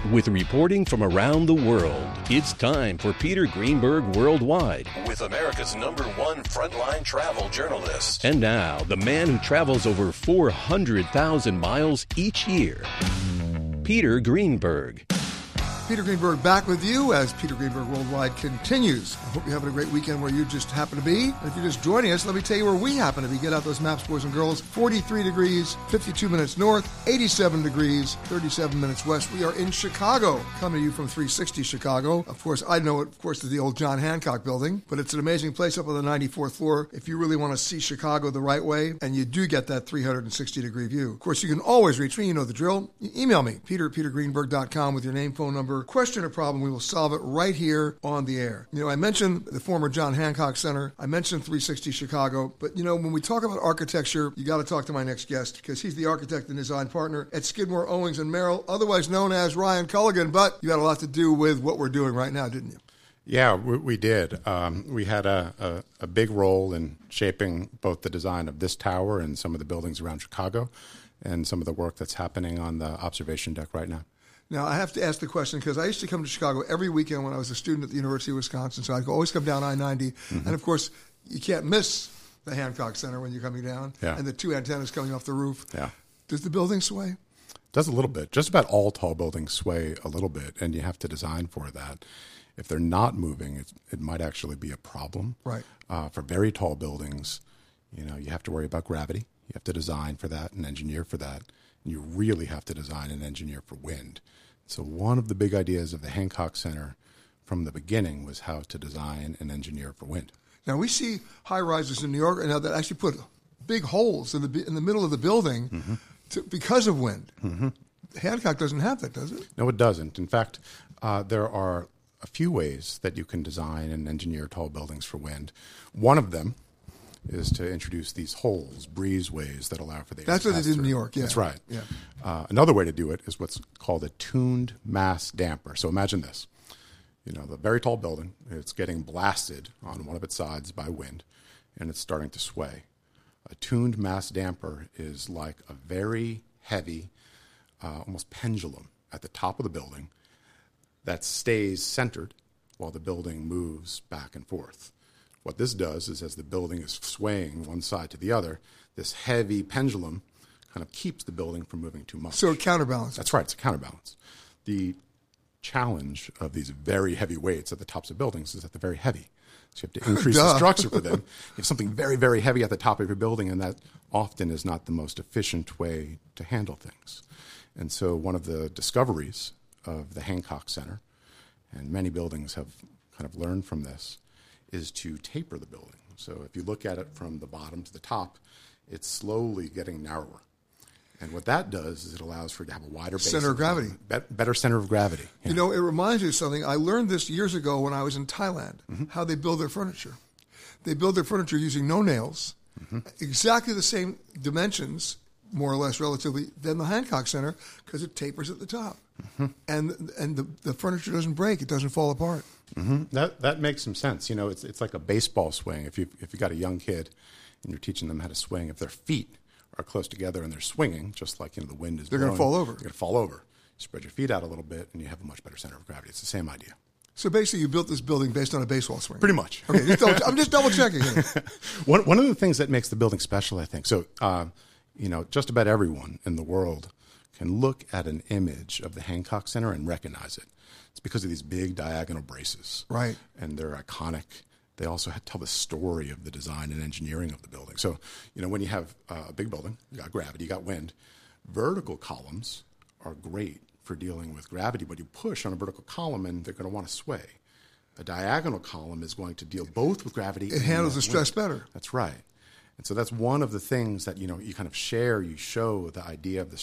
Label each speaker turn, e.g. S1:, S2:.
S1: With reporting from around the world, it's time for Peter Greenberg Worldwide.
S2: With America's #1 frontline travel journalist.
S1: And now, the man who travels over 400,000 miles each year, Peter Greenberg.
S3: Peter Greenberg back with you as Peter Greenberg Worldwide continues. I hope you're having a great weekend where you just happen to be. And if you're just joining us, let me tell you where we happen to be. Get out those maps, boys and girls. 43 degrees, 52 minutes north, 87 degrees, 37 minutes west. We are in Chicago, coming to you from 360 Chicago. Of course, I know it, of course, is the old John Hancock building, but it's an amazing place up on the 94th floor if you really want to see Chicago the right way, and you do get that 360-degree view. Of course, you can always reach me. You know the drill. Email me, peter@petergreenberg.com with your name, phone number, question or problem. We will solve it right here on the air. You know, I mentioned the former John Hancock Center. I mentioned 360 Chicago. But, you know, when we talk about architecture, you got to talk to my next guest because he's the architect and design partner at Skidmore, Owings & Merrill, otherwise known as Ryan Culligan. But you had a lot to do with what we're doing right now, didn't you?
S4: Yeah, we did. We had a big role in shaping both the design of this tower and some of the buildings around Chicago and some of the work that's happening on the observation deck right now.
S3: Now, I have to ask the question because I used to come to Chicago every weekend when I was a student at the University of Wisconsin, so I'd always come down I-90. Mm-hmm. And, of course, you can't miss the Hancock Center when you're coming down and the two antennas coming off the roof.
S4: Yeah.
S3: Does the building sway?
S4: It does a little bit. Just about all tall buildings sway a little bit, and you have to design for that. If they're not moving, it might actually be a problem.
S3: Right.
S4: For very tall buildings, you know, you have to worry about gravity. You have to design for that and engineer for that. And you really have to design and engineer for wind. So one of the big ideas of the Hancock Center from the beginning was how to design and engineer for wind.
S3: Now, we see high-rises in New York now that actually put big holes in the middle of the building because of wind. Mm-hmm. Hancock doesn't have that, does it?
S4: No, it doesn't. In fact, there are a few ways that you can design and engineer tall buildings for wind. One of them is to introduce these holes, breezeways that allow for the air.
S3: That's what they did in New York, yeah.
S4: That's right.
S3: Yeah.
S4: Another way to do it is what's called a tuned mass damper. So imagine this. You know, the very tall building, it's getting blasted on one of its sides by wind, and it's starting to sway. A tuned mass damper is like a very heavy, almost pendulum at the top of the building that stays centered while the building moves back and forth. What this does is as the building is swaying one side to the other, this heavy pendulum kind of keeps the building from moving too much.
S3: So it counterbalances.
S4: That's right. It's a counterbalance. The challenge of these very heavy weights at the tops of buildings is that they're very heavy. So you have to increase the structure for them. You have something very, very heavy at the top of your building, and that often is not the most efficient way to handle things. And so one of the discoveries of the Hancock Center, and many buildings have kind of learned from this, is to taper the building. So if you look at it from the bottom to the top, it's slowly getting narrower. And what that does is it allows for it to have a wider base.
S3: Center of gravity.
S4: Better center of gravity. Yeah.
S3: You know, it reminds me of something. I learned this years ago when I was in Thailand, how they build their furniture. They build their furniture using no nails, exactly the same dimensions, more or less relatively, than the Hancock Center because it tapers at the top. And the furniture doesn't break. It doesn't fall apart.
S4: That makes some sense. You know, it's like a baseball swing. If you got a young kid and you're teaching them how to swing, if their feet are close together and they're swinging, just like, you know, the wind is blowing,
S3: they're going to fall over.
S4: They're going to fall over. You spread your feet out a little bit and you have a much better center of gravity. It's the same idea.
S3: So basically you built this building based on a baseball swing.
S4: Pretty much.
S3: Okay, I'm just double checking here.
S4: One of the things that makes the building special, I think, so, you know, just about everyone in the world can look at an image of the Hancock Center and recognize it. It's because of these big diagonal braces.
S3: Right.
S4: And they're iconic. They also tell the story of the design and engineering of the building. So, you know, when you have a big building, you got gravity, you got wind. Vertical columns are great for dealing with gravity, but you push on a vertical column and they're going to want to sway. A diagonal column is going to deal both with gravity and
S3: it handles the stress better.
S4: That's right. And so that's one of the things that, you know, you kind of share, you show the idea of